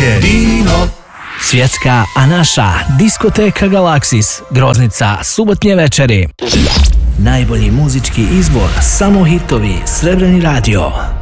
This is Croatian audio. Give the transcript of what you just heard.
Weekend. Dino. Svjetska, a naša diskoteka Galaksis, Groznica, subotnje večeri. Najbolji muzički izbor, samo hitovi, Srebreni radio.